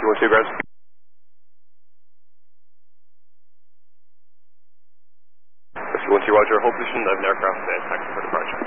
212 ground. Whiskey 12, Roger, hold position of an aircraft, taxi for departure.